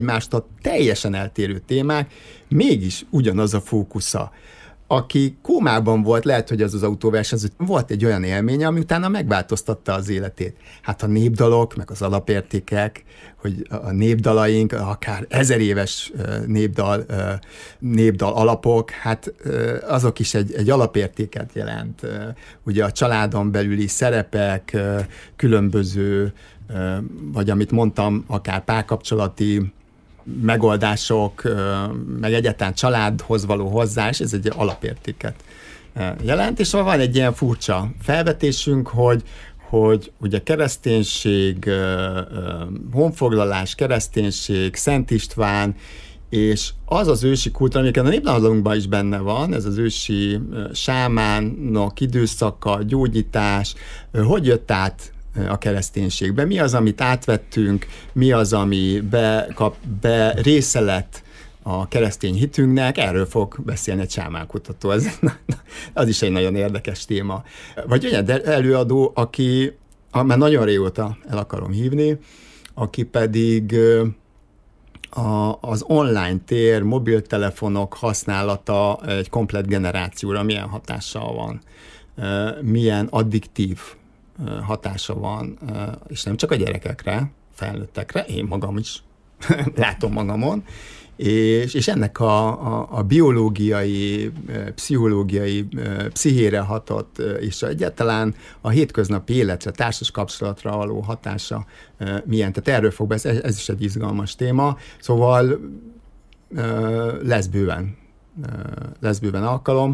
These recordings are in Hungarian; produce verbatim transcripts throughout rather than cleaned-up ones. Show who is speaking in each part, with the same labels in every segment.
Speaker 1: Mástól teljesen eltérő témák, mégis ugyanaz a fókusza. Aki kómában volt, lehet, hogy az az autóversenyző, volt egy olyan élménye, ami utána megváltoztatta az életét. Hát a népdalok, meg az alapértékek, hogy a népdalaink, akár ezer éves népdal, népdal alapok, hát azok is egy, egy alapértéket jelent. Ugye a családon belüli szerepek, különböző, vagy amit mondtam, akár párkapcsolati megoldások, meg egyáltalán családhoz való hozzáállás, ez egy alapértéket jelent, és van egy ilyen furcsa felvetésünk, hogy, hogy ugye kereszténység, honfoglalás, kereszténység, Szent István, és az az ősi kultúra, amiket a népdalonkban is benne van, ez az ősi sámánok időszaka, gyógyítás, hogy jött át a kereszténységbe. Mi az, amit átvettünk, mi az, ami be, kap, be része lett a keresztény hitünknek, erről fog beszélni egy sámánkutató. Ez, az is egy nagyon érdekes téma. Vagy olyan előadó, aki már nagyon régóta el akarom hívni, aki pedig a, az online tér, mobiltelefonok használata egy komplett generációra milyen hatással van, milyen addiktív hatása van, és nem csak a gyerekekre, felnőttekre, én magam is látom magamon, és, és ennek a, a, a biológiai, pszichológiai, pszichére hatott, és egyáltalán a hétköznapi életre, társas kapcsolatra való hatása milyen. Tehát erről fog beszélni, ez is egy izgalmas téma, szóval lesz bőven, lesz bőven alkalom.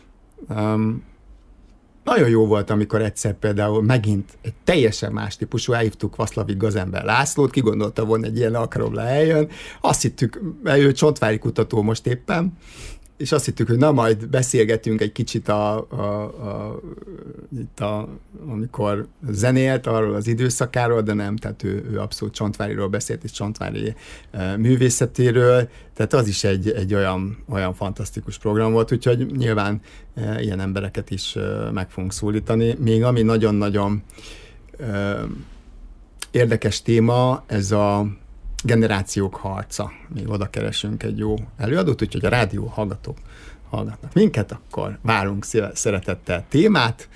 Speaker 1: Nagyon jó volt, amikor egyszer például megint egy teljesen más típusú, elhívtuk Vaszlavik Gazember Lászlót, ki gondolta volna egy ilyen alkalomra eljön. Azt hittük, ő csontvári kutató most éppen, és azt hittük, hogy na majd beszélgetünk egy kicsit, a, a, a, itt a, amikor zenélt arról az időszakáról, de nem, tehát ő, ő abszolút Csontváriról beszélt, és Csontvári uh, művészetéről, tehát az is egy, egy olyan, olyan fantasztikus program volt, úgyhogy nyilván uh, ilyen embereket is uh, meg fogunk szólítani. Még ami nagyon-nagyon uh, érdekes téma, ez a generációk harca. Még oda keresünk egy jó előadót, úgyhogy a rádió hallgatók hallgatnak minket, akkor várunk szeretettel témát,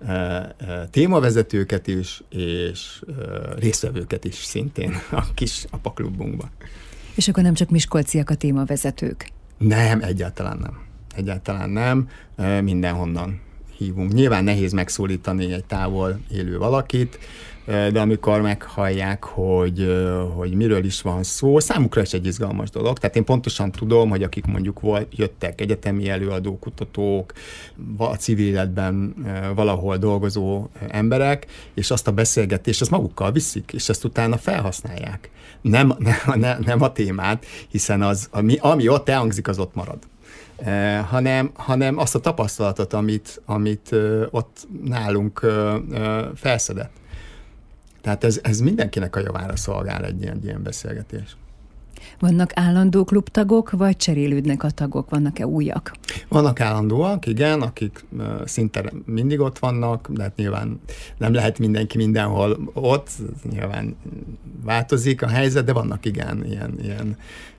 Speaker 1: témavezetőket is, és résztvevőket is szintén a kis apaklubbunkban.
Speaker 2: És akkor nem csak miskolciak a témavezetők?
Speaker 1: Nem, egyáltalán nem. Egyáltalán nem. Mindenhonnan hívunk. Nyilván nehéz megszólítani egy távol élő valakit, de amikor meghallják, hogy, hogy miről is van szó, számukra is egy izgalmas dolog. Tehát én pontosan tudom, hogy akik mondjuk volt, jöttek egyetemi előadók, kutatók, a civil életben valahol dolgozó emberek, és azt a beszélgetést, azt magukkal viszik, és ezt utána felhasználják. Nem, nem, nem a témát, hiszen az, ami, ami ott elhangzik, az ott marad. Uh, hanem, hanem azt a tapasztalatot, amit, amit uh, ott nálunk uh, uh, felszedett. Tehát ez, ez mindenkinek a javára szolgál egy ilyen, egy ilyen beszélgetés.
Speaker 2: Vannak állandó klubtagok, vagy cserélődnek a tagok? Vannak-e újak?
Speaker 1: Vannak állandóak, igen, akik uh, szinte mindig ott vannak, de hát nyilván nem lehet mindenki mindenhol ott, nyilván változik a helyzet, de vannak igen, ilyen, ilyen,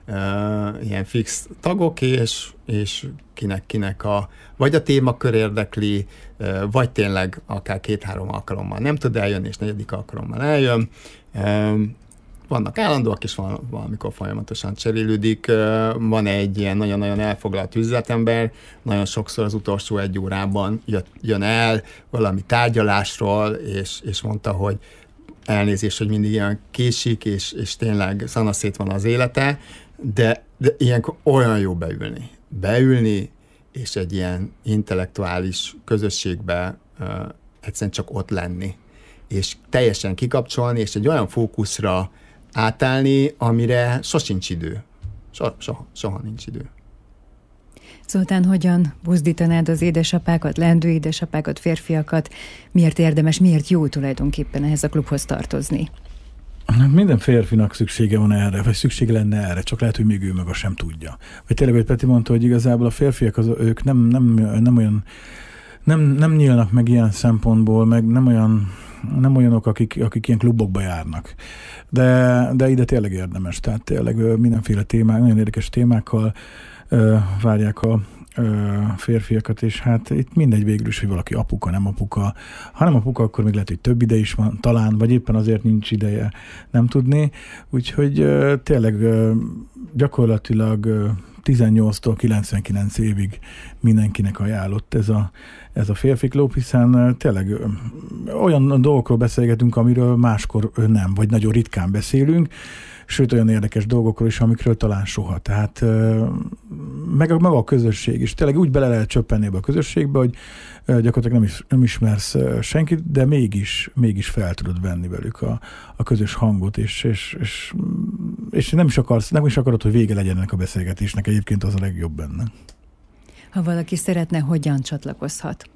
Speaker 1: uh, ilyen fix tagok, és, és kinek-kinek a, vagy a témakör érdekli, uh, vagy tényleg akár két-három alkalommal nem tud eljönni, és negyedik alkalommal eljön. Uh, Vannak állandóak, és van, valamikor folyamatosan cserélődik. Van egy ilyen nagyon-nagyon elfoglalt üzletember, nagyon sokszor az utolsó egy órában jött, jön el valami tárgyalásról, és, és mondta, hogy elnézést, hogy mindig ilyen késik, és, és tényleg szanaszét van az élete, de, de ilyenkor olyan jó beülni. Beülni, és egy ilyen intellektuális közösségbe uh, egyszerűen csak ott lenni, és teljesen kikapcsolni, és egy olyan fókuszra átállni, amire sosincs idő. So, soha, soha nincs idő.
Speaker 2: Zoltán, hogyan buzdítanád az édesapákat, leendő édesapákat, férfiakat? Miért érdemes, miért jó tulajdonképpen ehhez a klubhoz tartozni?
Speaker 3: Minden férfinak szüksége van erre, vagy szüksége lenne erre, csak lehet, hogy még ő maga sem tudja. Vagy tényleg, hogy Peti mondta, hogy igazából a férfiak, az, ők nem, nem, nem olyan, nem, nem nyílnak meg ilyen szempontból, meg nem olyan nem olyanok, akik, akik ilyen klubokba járnak. De, de ide tényleg érdemes, tehát tényleg mindenféle témák, nagyon érdekes témákkal ö, várják a ö, férfiakat, és hát itt mindegy végül is, hogy valaki apuka, nem apuka. Ha nem apuka, akkor még lehet, hogy több ide is van, talán, vagy éppen azért nincs ideje, nem tudni. Úgyhogy ö, tényleg ö, gyakorlatilag ö, tizennyolctól kilencvenkilenc évig mindenkinek ajánlott ez a, ez a férfi klub, hiszen tényleg olyan dolgokról beszélgetünk, amiről máskor nem, vagy nagyon ritkán beszélünk, sőt olyan érdekes dolgokról is, amikről talán soha. Tehát meg a, maga a közösség is. Tényleg úgy bele lehet csöppenni ebbe a közösségbe, hogy gyakorlatilag nem, is, nem ismersz senkit, de mégis, mégis fel tudod venni velük a, a közös hangot, és, és, és, és nem, is akarsz, nem is akarod, hogy vége legyen ennek a beszélgetésnek. Egyébként az a legjobb benne.
Speaker 2: Ha valaki szeretne, hogyan csatlakozhat?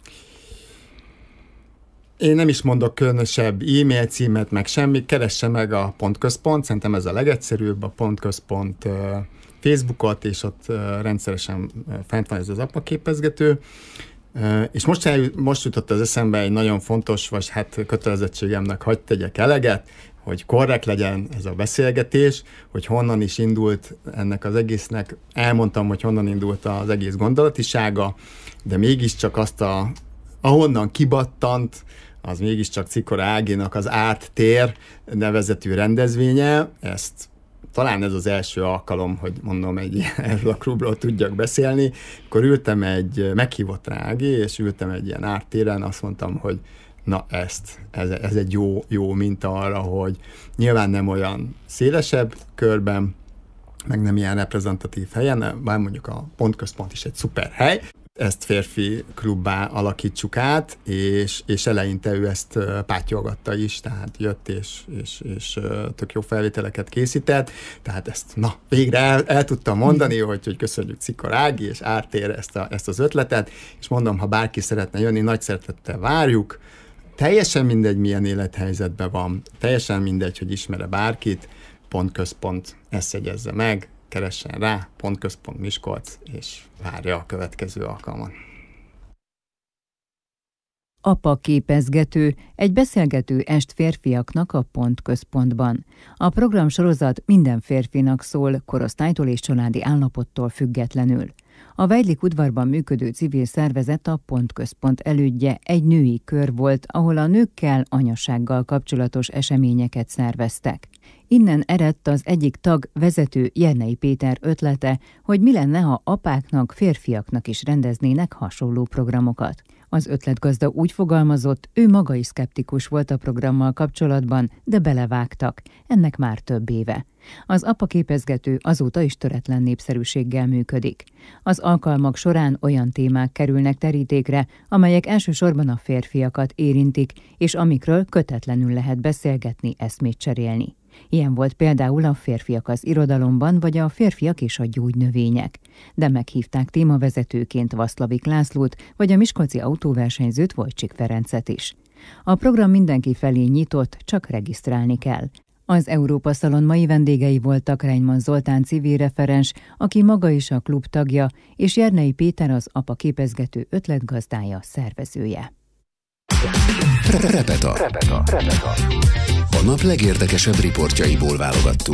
Speaker 1: Én nem is mondok különösebb e-mail címet, meg semmi, keresse meg a Pontközpont, szerintem ez a legegyszerűbb, a Pontközpont uh, Facebookot, és ott uh, rendszeresen uh, fent van ez az appaképezgető. Uh, és most, el, most jutott az eszembe egy nagyon fontos, vagy hát kötelezettségemnek hadd tegyek eleget, hogy korrekt legyen ez a beszélgetés, hogy honnan is indult ennek az egésznek. Elmondtam, hogy honnan indult az egész gondolatisága, de mégiscsak azt a, ahonnan kibattant, az mégiscsak Czikora Áginak az Árt tér nevezetű rendezvénye. Ezt talán ez az első alkalom, hogy mondom, egy erről a klubról tudjak beszélni. Akkor ültem egy, meghívott rá Ági, és ültem egy ilyen Árt téren, azt mondtam, hogy na ezt, ez, ez egy jó, jó minta arra, hogy nyilván nem olyan szélesebb körben, meg nem ilyen reprezentatív helyen, bár mondjuk a Pontközpont is egy szuper hely, ezt férfi klubbá alakítsuk át, és, és eleinte ő ezt pátyolgatta is, tehát jött és, és, és tök jó felvételeket készített, tehát ezt na, végre el, el tudtam mondani, hogy, hogy köszönjük Czikora Ági, és áttér ezt, a, ezt az ötletet, és mondom, ha bárki szeretne jönni, nagy szeretettel várjuk, teljesen mindegy, milyen élethelyzetben van, teljesen mindegy, hogy ismer-e bárkit, Pontközpont, ezt jegyezze meg, keressen rá, Pontközpont Miskolc, és várja a következő alkalmat.
Speaker 2: Apa képezgető, egy beszélgető est férfiaknak a Pontközpontban. A programsorozat minden férfinak szól, korosztálytól és családi állapottól függetlenül. A Weidlich udvarban működő civil szervezet, a Pontközpont elődje egy női kör volt, ahol a nőkkel, anyasággal kapcsolatos eseményeket szerveztek. Innen eredt az egyik tag, vezető Jernei Péter ötlete, hogy mi lenne, ha apáknak, férfiaknak is rendeznének hasonló programokat. Az ötletgazda úgy fogalmazott, ő maga is szkeptikus volt a programmal kapcsolatban, de belevágtak. Ennek már több éve. Az apaképezgető azóta is töretlen népszerűséggel működik. Az alkalmak során olyan témák kerülnek terítékre, amelyek elsősorban a férfiakat érintik, és amikről kötetlenül lehet beszélgetni, eszmét cserélni. Ilyen volt például a Férfiak az irodalomban, vagy a Férfiak és a gyógynövények. De meghívták témavezetőként Vaszlavik Lászlót, vagy a miskolci autóversenyzőt, Wojcik Ferencet is. A program mindenki felé nyitott, csak regisztrálni kell. Az Európa Szalon mai vendégei voltak Reimann Zoltán civil referens, aki maga is a klub tagja, és Jernei Péter az apa képezgető ötletgazdája, szervezője.
Speaker 4: Repeta. Repeta. A nap legérdekesebb riportjaiból válogattunk.